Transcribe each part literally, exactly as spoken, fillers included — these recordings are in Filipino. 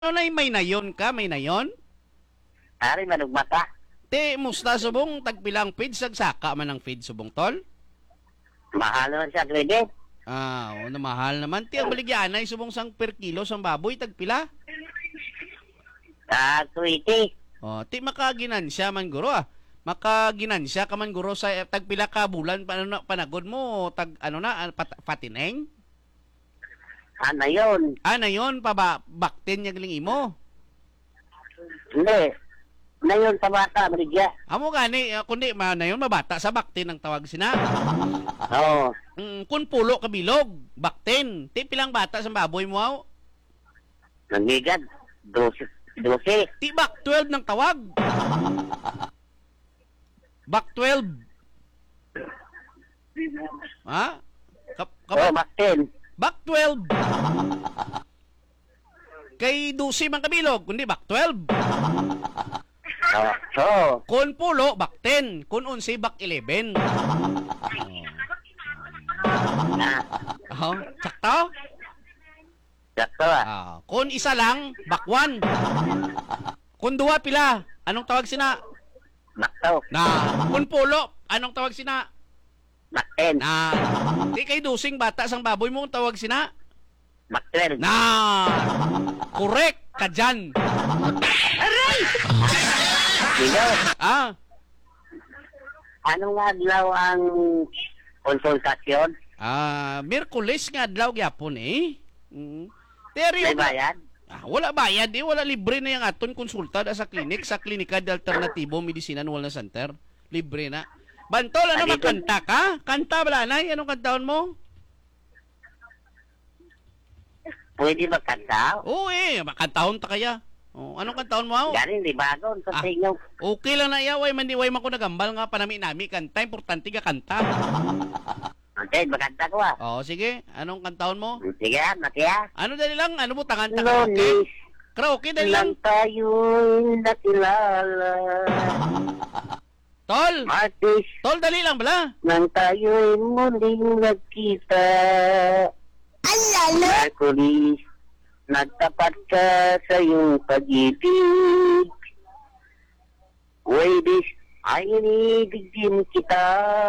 Ano na may nayon ka, may nayon? Ari manugmata. Te, musta subong tagpilang feed sagsaka man ang feed subong tol? Mahal naman siya grade. Ah, oh, na mahal naman. Te, ang baligyan ay subong sang per kilo sang baboy tagpila. Ah, twenty. Oh, ti makaginansya man guro ah. Makaginansya ka man guro sa eh, tagpila ka bulan pa, ano, panagod mo tag ano na ah, pat, patineng? Ano yun? Ah, na yon pa ba baktin niya galing imo? Hindi. Na yun sa bata, Maligya. Amo gani uh, kundi ma na yon mabata sa baktin ang tawag sina. Oo. Mm, kun pulo ka bilog, baktin. Ti pilang bata sa baboy mo aw? Nanggigad. Dose. Dose. Ti bak twelve ng tawag. Bak twelve. Ha? Kap Oo, kap Maxine. bak twelve. Kay dusi man kabilog, kundi bak twelve. Oo. Oo. Kun pulo, bak ten. Kun unsi, bak eleven. Ah, Oh, sakto? sakto ah. Ah, kun isa lang, bak one. Kun duwa pila, anong tawag sina? Makto. Na, kun pulo, anong tawag sina? Maxine. Na, di kay dusing bata sang baboy mo ang tawag sina? Maxine. Na, correct ka dyan. Sino? Ah, Anong adlaw ang konsultasyon? ah, Miyerkules nga adlaw gyapon eh. Mm. Teryo, May bayad? ah, wala bayad eh, wala libre na yung aton konsulta da sa klinik, sa Klinika de Alternatibo Medicina Wellness Center. Libre na. Bantol, ano Andito. makanta ka? Kanta ba lanay? Anong kantaon mo? Pwede magkanta? Oo eh, makantahon ta kaya. Oh, anong kantaon mo? Aw? Galing, di bago. Sa Ah. inyo. Okay lang na iya, way man di way man ko nagambal nga panami-nami kanta, importante ka kanta. Okay, magkanta ko ah. Oh, sige, anong kantaon mo? Sige ah, Matia. Ano dali lang? Ano mo tangan ta karaoke? Lonis. Karaoke dali lang. Lang tayo'y nakilala. Tol, Martis, tol dali lang bala. nang tayo'y muling nagkita. Alala! Mercury, nagtapat ka sa iyong pag-ibig. Waitis, ay inidigdim kita.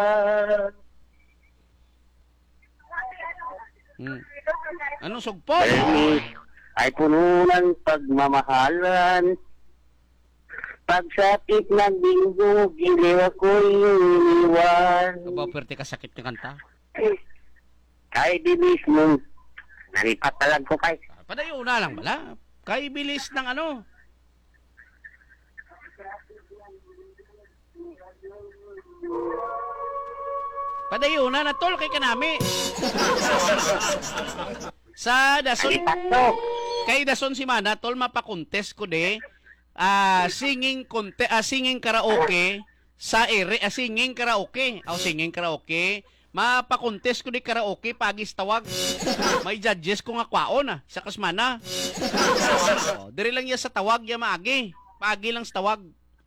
Hmm. Anong sugpot? Bernis, ay puno ng pagmamahalan. Pagsapit ng linggo, giliw ako'y iniwan. Aba, pwerte ka sakit ng kanta. Kay bilis mo, nalipat na lang ko kay. Padayo na lang bala. Kay bilis ng ano. Padayo na na tol kay kanami. Sa dason Nalipat to. kay dason si Mana tol mapakontes ko de ah singing konte ah, singing karaoke sa ere ah, singing karaoke. Aw singing karaoke. Mapakontes ko di karaoke pagis tawag. May judges ko nga kwaon ah sa kasmana. Oh, diri lang ya sa tawag ya maagi. Paagi lang sa tawag.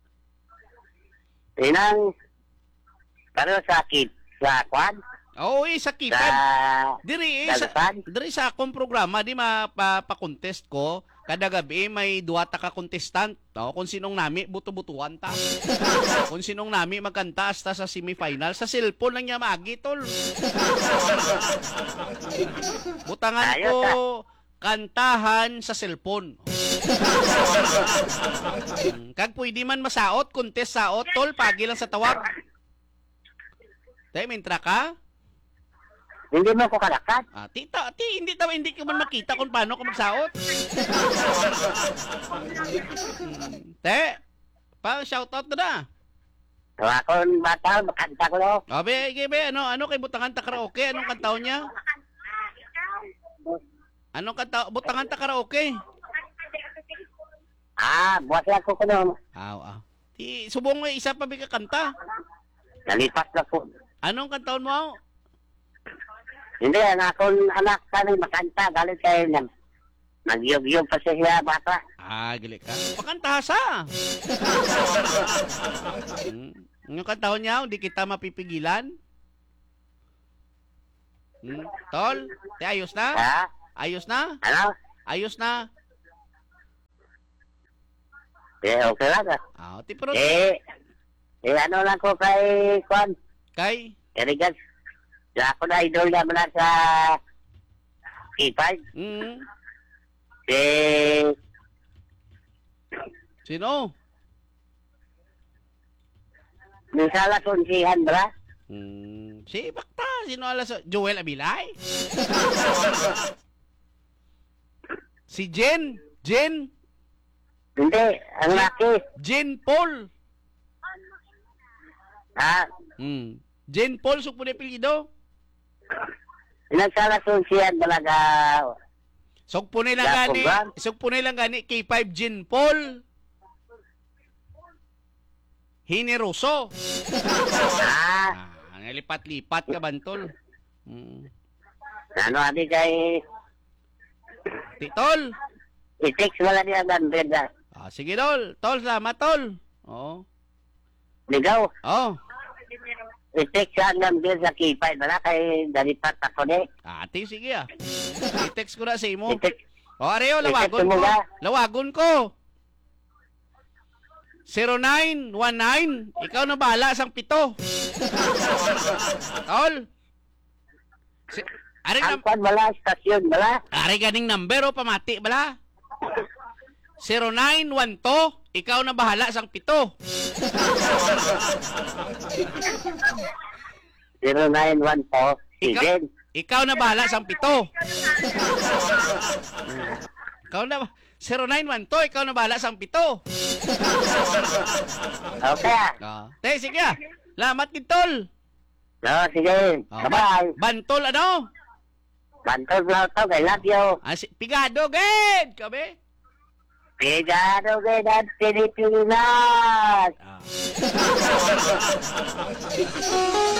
Inang, pero sa akin, sa kwan, Oo, eh, sa sa kitad. Diri eh, sa, dalusan. diri sa akong programa di mapapakontest ko kada gabi may duwa ta ka contestant. No? Kung sinong nami buto-butuan ta. Kung sinong nami magkanta hasta sa semifinal sa cellphone lang niya maagi tol. Butangan Ayos, ko kantahan sa cellphone. Hmm, Kag pwede man masaot, contest saot tol, pagi lang sa tawag. Tay, mintra ka? Hindi mo ko kalakat. Ah, tita, ti, hindi tayo, hindi ka man makita kung paano ka magsaot. Hmm, Te, pa shoutout na na. So ako, bata, makanta ko no. O, be, be, be, ano, ano kay butangan ta karaoke? Anong kantaon niya? Anong kanta, butangan ta karaoke? Ah, buwas lang ko ko no. Aw, ah. Ti, subong nga isa pa bi ka kanta. Nalipas na po. Anong kantaon mo? Aw? Hindi, ang akong anak kami makanta, galing kayo nang nagyog-yog pa siya bata. Ah, gali ka. Pakanta sa. Hmm. Yung kantaon niya, hindi kita mapipigilan. Hmm. Tol, te ayos na? Ha? Ayos na? Ano? Ayos na? Eh, okay lang ah. Ah, ti pero Eh, eh, ano lang ko kay Kwan. kay Erigas. Sa ako na idol naman na sa K five. mm, Eh, sino? misala konsihan ba? Hmm, si Bakta, sino alas Joel Abilay? Si Jen, Jen, Hindi, ang Si- laki. Jen Paul. Ha? Hmm. Jen Paul suk punya apelyido. Nagsala konsihan talaga. Suk punay lang Dapo gani, ba? suk punay lang gani K five Jen Paul. Hineroso. Ah, Ah, lipat-lipat ka bantol. Hmm. ano adi kay Titol. i-text wala niya hundred na. Ah, sige tol. Tol, salamat tol. Oo. Ligaw. Oh. I-text siya hundred sa K five. Wala kay dalipat ako ni. Ate, sige ah. I-text ko na sa imo. I-text. O, Areo, lawagon I-text mo ko. ba? Lawagon ko. zero nine one nine. Ikaw na bahala sang pito. Tol. Si, ari Ang nam kwan wala, stasyon wala. ari ganing number o pamati bala. zero nine one two. Ikaw na bahala sang pito. zero nine one four. Ikaw, Sige. ikaw na bahala sang pito. Ikaw na zero nine one two, ikaw na bahala sang pito. Okay ah. Ah. Te, sige ah. Lamat kitol. No, sige. Ah, Bye-bye. Bantol ano? Bantol lang to. I love you. Ah, si, pigado, ged! Kabe? Pigado que dan Pilipinas. Ah.